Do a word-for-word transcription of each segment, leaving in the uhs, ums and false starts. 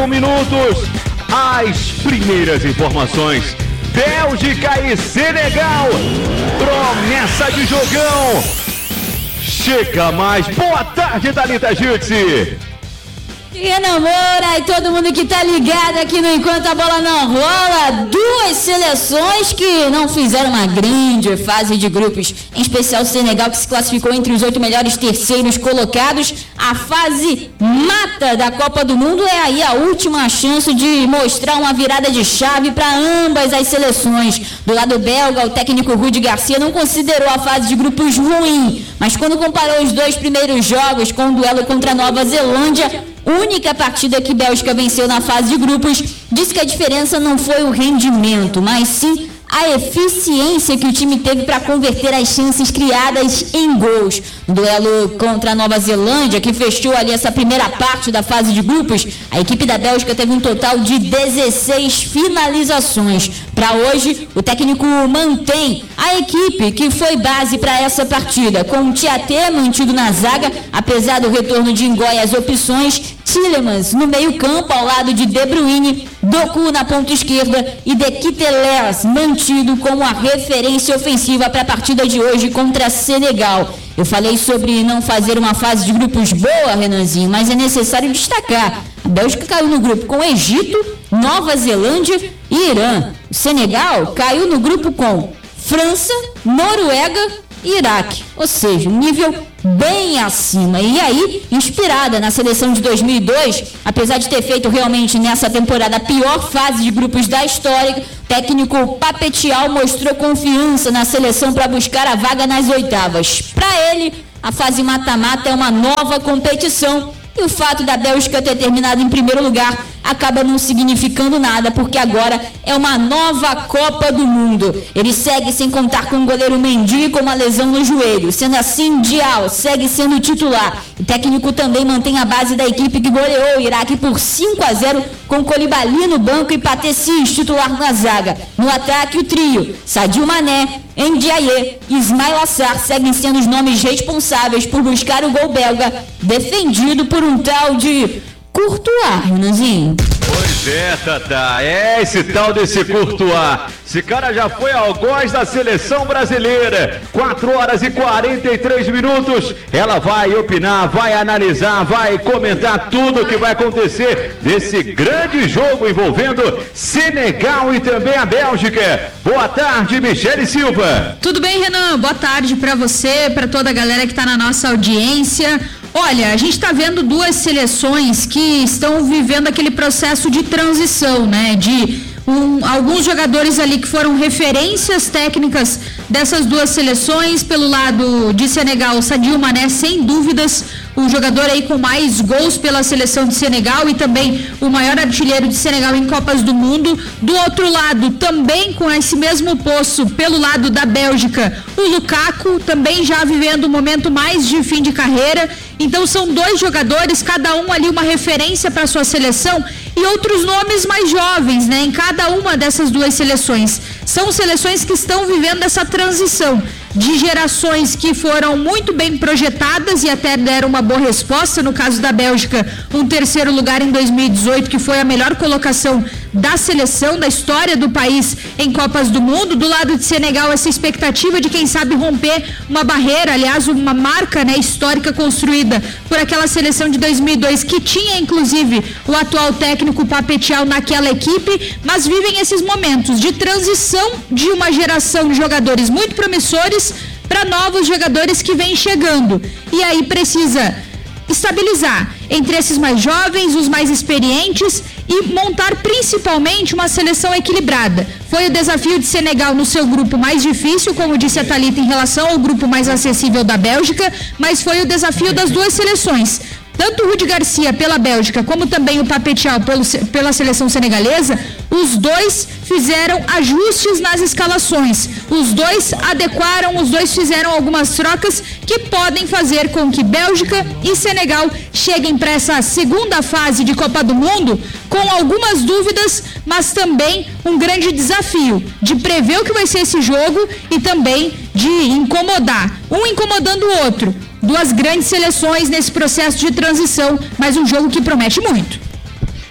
um minutos. As primeiras informações. Bélgica e Senegal. Promessa de jogão. Chega mais. Boa tarde, Thalita Jutsi. Renan Moura e todo mundo que tá ligado aqui no Enquanto a Bola Não Rola. Duas seleções que não fizeram uma grande fase de grupos, em especial o Senegal, que se classificou entre os oito melhores terceiros colocados. A fase mata da Copa do Mundo é aí a última chance de mostrar uma virada de chave para ambas as seleções. Do lado belga, o técnico Rudi Garcia não considerou a fase de grupos ruim, mas quando comparou os dois primeiros jogos com o duelo contra a Nova Zelândia, única partida que Bélgica venceu na fase de grupos, disse que a diferença não foi o rendimento, mas sim a eficiência que o time teve para converter as chances criadas em gols. No duelo contra a Nova Zelândia, que fechou ali essa primeira parte da fase de grupos, a equipe da Bélgica teve um total de dezesseis finalizações. Para hoje, o técnico mantém a equipe que foi base para essa partida, com o Tietê mantido na zaga, apesar do retorno de Ngoy às opções, Tielemans no meio-campo ao lado de De Bruyne, Doku na ponta esquerda e De Ketelaere mantido como a referência ofensiva para a partida de hoje contra Senegal. Eu falei sobre não fazer uma fase de grupos boa, Renanzinho, mas é necessário destacar. A Bélgica caiu no grupo com Egito, Nova Zelândia e Irã. O Senegal caiu no grupo com França, Noruega e Iraque, ou seja, um nível bem acima. E aí, inspirada na seleção de dois mil e dois, apesar de ter feito realmente nessa temporada a pior fase de grupos da história, o técnico Papetial mostrou confiança na seleção para buscar a vaga nas oitavas. Para ele, a fase mata-mata é uma nova competição. E o fato da Bélgica ter terminado em primeiro lugar acaba não significando nada, porque agora é uma nova Copa do Mundo. Ele segue sem contar com o goleiro Mendy com uma lesão no joelho. Sendo assim, Dial segue sendo titular. O técnico também mantém a base da equipe que goleou o Iraque por cinco a zero, com Koulibaly no banco e Pathé Ciss titular na zaga. No ataque, o trio Sadio Mané, Ndiaye e Ismail Assar seguem sendo os nomes responsáveis por buscar o gol belga, defendido por um tal de Courtois, Renanzinho. Pois é, Tata, é esse tal desse Courtois. Esse cara já foi algoz da seleção brasileira. quatro horas e quarenta e três minutos. Ela vai opinar, vai analisar, vai comentar tudo o que vai acontecer nesse grande jogo envolvendo Senegal e também a Bélgica. Boa tarde, Michele Silva. Tudo bem, Renan? Boa tarde para você, para toda a galera que está na nossa audiência. Olha, a gente está vendo duas seleções que estão vivendo aquele processo de transição, né? De um, alguns jogadores ali que foram referências técnicas dessas duas seleções. Pelo lado de Senegal, Sadio Mané, sem dúvidas, o jogador aí com mais gols pela seleção de Senegal e também o maior artilheiro de Senegal em Copas do Mundo. Do outro lado, também com esse mesmo poço, pelo lado da Bélgica, o Lukaku, também já vivendo um momento mais de fim de carreira. Então são dois jogadores, cada um ali uma referência para sua seleção e outros nomes mais jovens, né, em cada uma dessas duas seleções. São seleções que estão vivendo essa transição de gerações que foram muito bem projetadas e até deram uma boa resposta. No caso da Bélgica, um terceiro lugar em dois mil e dezoito, que foi a melhor colocação da seleção, da história do país em Copas do Mundo. Do lado de Senegal, essa expectativa de quem sabe romper uma barreira, aliás, uma marca, né, histórica construída por aquela seleção de dois mil e dois, que tinha inclusive o atual técnico Papetial naquela equipe, mas vivem esses momentos de transição de uma geração de jogadores muito promissores para novos jogadores que vêm chegando. E aí precisa estabilizar entre esses mais jovens, os mais experientes e montar principalmente uma seleção equilibrada. Foi o desafio de Senegal no seu grupo mais difícil, como disse a Thalita, em relação ao grupo mais acessível da Bélgica, mas foi o desafio das duas seleções. Tanto o Rudi Garcia pela Bélgica, como também o Papetial pelo, pela seleção senegalesa, os dois fizeram ajustes nas escalações. Os dois adequaram, os dois fizeram algumas trocas que podem fazer com que Bélgica e Senegal cheguem para essa segunda fase de Copa do Mundo com algumas dúvidas, mas também um grande desafio de prever o que vai ser esse jogo e também de incomodar, um incomodando o outro. Duas grandes seleções nesse processo de transição, mas um jogo que promete muito.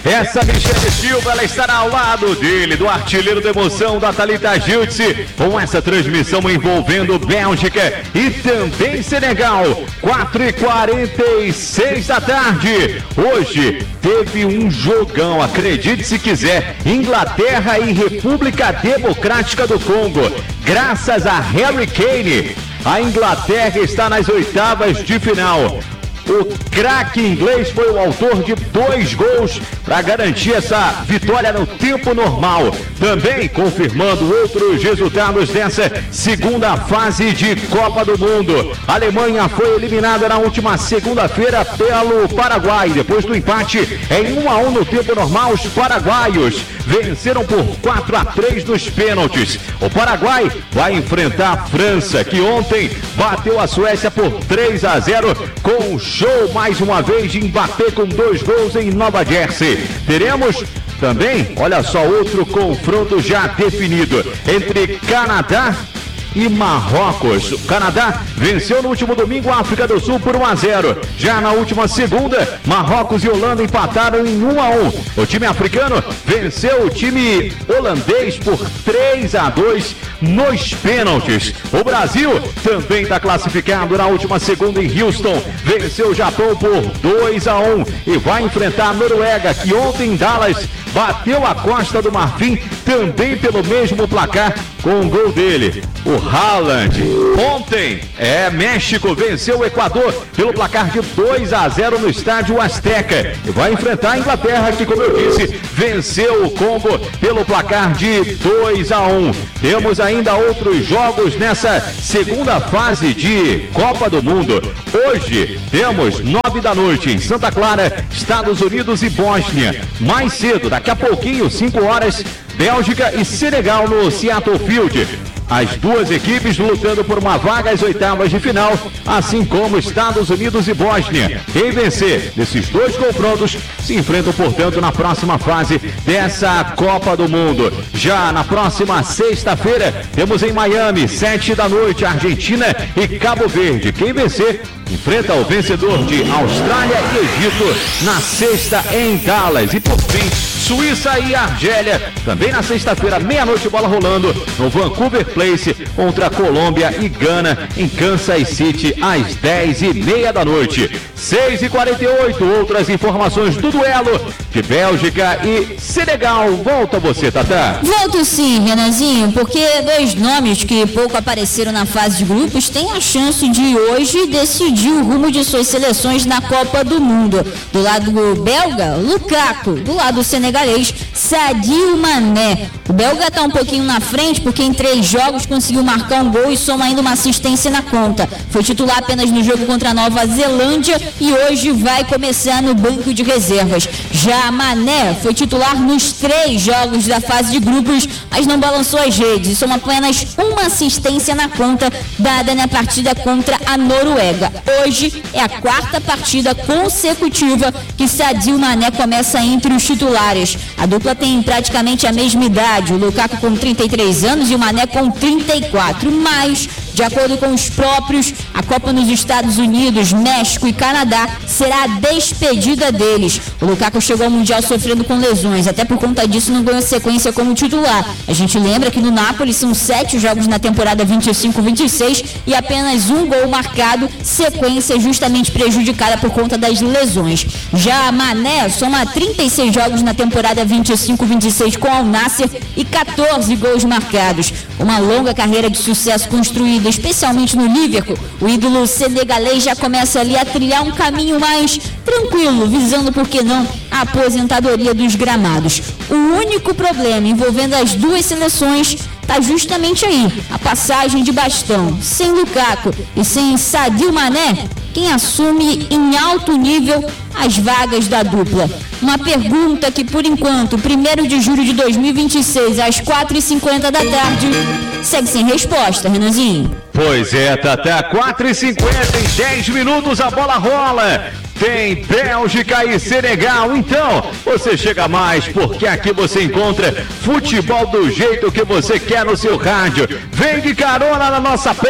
Essa Michele Silva, ela estará ao lado dele, do artilheiro da emoção, da Thalita Giltze, com essa transmissão envolvendo Bélgica e também Senegal. quatro e quarenta e seis da tarde. Hoje teve um jogão, acredite se quiser, Inglaterra e República Democrática do Congo. Graças a Harry Kane, a Inglaterra está nas oitavas de final. O craque inglês foi o autor de dois gols para garantir essa vitória no tempo normal. Também confirmando outros resultados dessa segunda fase de Copa do Mundo. A Alemanha foi eliminada na última segunda-feira pelo Paraguai. Depois do empate em um a um no tempo normal, os paraguaios venceram por quatro a três nos pênaltis. O Paraguai vai enfrentar a França, que ontem bateu a Suécia por três a zero com o show mais uma vez de Mbappé com dois gols em Nova Jersey. Teremos também, olha só, outro confronto já definido entre Canadá e Marrocos. O Canadá venceu no último domingo a África do Sul por um a zero. Já na última segunda, Marrocos e Holanda empataram em um a um. O time africano venceu o time holandês por três a dois nos pênaltis. O Brasil também está classificado na última segunda em Houston. Venceu o Japão por dois a um e vai enfrentar a Noruega, que ontem em Dallas bateu a Costa do Marfim também pelo mesmo placar com o gol dele, o Haaland. Ontem, é, México venceu o Equador pelo placar de dois a zero no estádio Azteca e vai enfrentar a Inglaterra, que, como eu disse, venceu o Congo pelo placar de dois a um. Temos ainda outros jogos nessa segunda fase de Copa do Mundo. Hoje temos nove da noite em Santa Clara, Estados Unidos e Bósnia. Mais cedo, daqui a pouquinho, cinco horas, Bélgica e Senegal no Seattle Field. As duas equipes lutando por uma vaga às oitavas de final, assim como Estados Unidos e Bósnia. Quem vencer desses dois confrontos se enfrentam, portanto, na próxima fase dessa Copa do Mundo. Já na próxima sexta-feira, temos em Miami, sete da noite, Argentina e Cabo Verde. Quem vencer enfrenta o vencedor de Austrália e Egito na sexta em Dallas. E por fim, Suíça e Argélia, também na sexta-feira, meia-noite, bola rolando no Vancouver Place contra Colômbia e Gana em Kansas City às dez e meia da noite. seis e quarenta e oito, outras informações do duelo de Bélgica e Senegal. Volta você, Tatá. Volto sim, Renanzinho, porque dois nomes que pouco apareceram na fase de grupos têm a chance de hoje decidir o rumo de suas seleções na Copa do Mundo. Do lado belga, Lukaku. Do lado senegalês, Sadio Mané. O belga está um pouquinho na frente porque em três jogos conseguiu marcar um gol e soma ainda uma assistência na conta. Foi titular apenas no jogo contra a Nova Zelândia e hoje vai começar no banco de reservas. Já Mané foi titular nos três jogos da fase de grupos, mas não balançou as redes. Soma apenas uma assistência na conta dada na partida contra a Noruega. Hoje é a quarta partida consecutiva que Sadio Mané começa entre os titulares. A dupla tem praticamente a mesma idade, o Lukaku com trinta e três anos e o Mané com trinta e quatro, mas, de acordo com os próprios, a Copa nos Estados Unidos, México e Canadá será a despedida deles. O Lukaku chegou ao Mundial sofrendo com lesões, até por conta disso não ganhou sequência como titular. A gente lembra que no Napoli são sete jogos na temporada vinte e cinco vinte e seis e apenas um gol marcado, sequência justamente prejudicada por conta das lesões. Já Mané soma trinta e seis jogos na temporada vinte e cinco vinte e seis com Al Nassr e quatorze gols marcados. Uma longa carreira de sucesso construída especialmente no Liverpool, o ídolo senegalês já começa ali a trilhar um caminho mais tranquilo, visando, por que não, a aposentadoria dos gramados. O único problema envolvendo as duas seleções está justamente aí, a passagem de bastão. Sem Lukaku e sem Sadio Mané, quem assume em alto nível as vagas da dupla? Uma pergunta que, por enquanto, primeiro de julho de dois mil e vinte e seis, às quatro e cinquenta da tarde, segue sem resposta, Renanzinho. Pois é, Tatá, quatro e cinquenta, em dez minutos a bola rola. Tem Bélgica e Senegal, então você chega mais, porque aqui você encontra futebol do jeito que você quer no seu rádio. Vem de carona na nossa pé,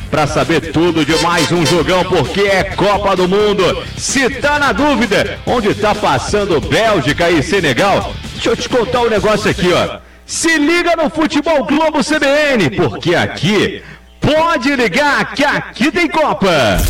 para saber tudo de mais um jogão, porque é Copa do Mundo. Se tá na dúvida onde tá passando Bélgica e Senegal, deixa eu te contar um negócio aqui, ó. Se liga no Futebol Globo C B N, porque aqui pode ligar que aqui tem Copa.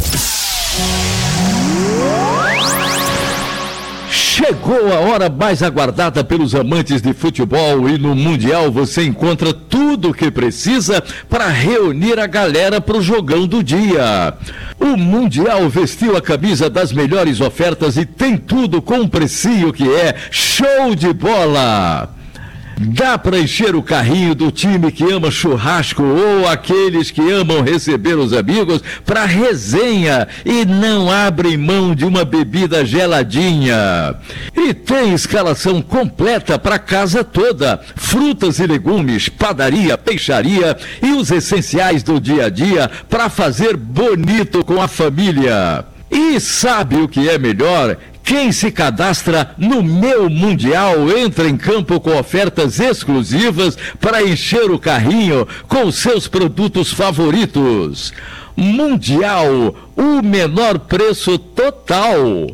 Chegou a hora mais aguardada pelos amantes de futebol e no Mundial você encontra tudo o que precisa para reunir a galera para o jogão do dia. O Mundial vestiu a camisa das melhores ofertas e tem tudo com um precinho que é show de bola. Dá para encher o carrinho do time que ama churrasco ou aqueles que amam receber os amigos para resenha e não abrem mão de uma bebida geladinha. E tem escalação completa para casa toda, frutas e legumes, padaria, peixaria e os essenciais do dia a dia para fazer bonito com a família. E sabe o que é melhor? Quem se cadastra no Meu Mundial entra em campo com ofertas exclusivas para encher o carrinho com seus produtos favoritos. Mundial, o menor preço total.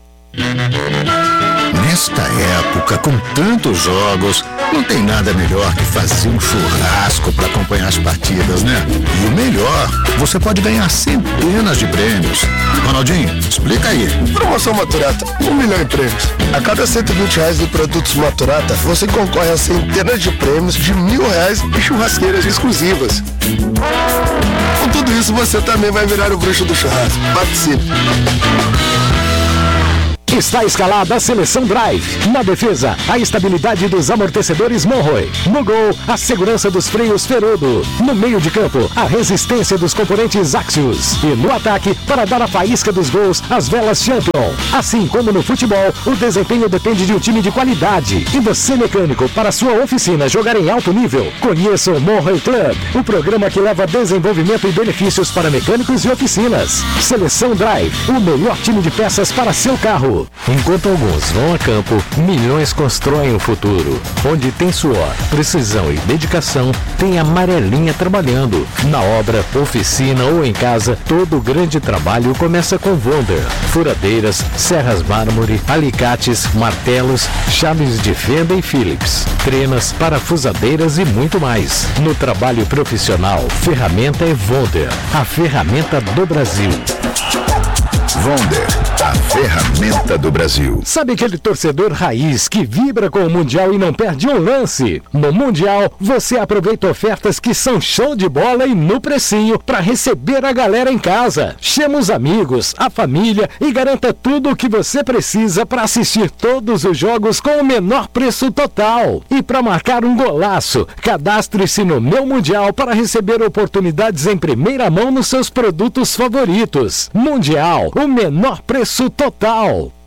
Nesta época, com tantos jogos, não tem nada melhor que fazer um churrasco para acompanhar as partidas, né? E o melhor, você pode ganhar centenas de prêmios. Ronaldinho, explica aí. Promoção Maturata, um milhão em prêmios. A cada cento e vinte reais de produtos Maturata, você concorre a centenas de prêmios de mil reais e churrasqueiras exclusivas. Com tudo isso, você também vai virar o bruxo do churrasco. Participe. Está escalada a seleção Drive. Na defesa, a estabilidade dos amortecedores Monroe. No gol, a segurança dos freios Ferodo. No meio de campo, a resistência dos componentes Axios. E no ataque, para dar a faísca dos gols, as velas Champion. Assim como no futebol, o desempenho depende de um time de qualidade. E você, mecânico, para sua oficina jogar em alto nível, conheça o Monroe Club, o programa que leva desenvolvimento e benefícios para mecânicos e oficinas. Seleção Drive, o melhor time de peças para seu carro. Enquanto alguns vão a campo, milhões constroem o futuro. Onde tem suor, precisão e dedicação, tem a Amarelinha trabalhando. Na obra, oficina ou em casa, todo grande trabalho começa com Wonder. Furadeiras, serras mármore, alicates, martelos, chaves de fenda e Phillips, trenas, parafusadeiras e muito mais. No trabalho profissional, ferramenta é Wonder, a ferramenta do Brasil. Wonder, a ferramenta do Brasil. Sabe aquele torcedor raiz que vibra com o Mundial e não perde um lance? No Mundial, você aproveita ofertas que são show de bola e no precinho para receber a galera em casa. Chama os amigos, a família e garanta tudo o que você precisa para assistir todos os jogos com o menor preço total. E para marcar um golaço, cadastre-se no Meu Mundial para receber oportunidades em primeira mão nos seus produtos favoritos. Mundial, o menor preço total.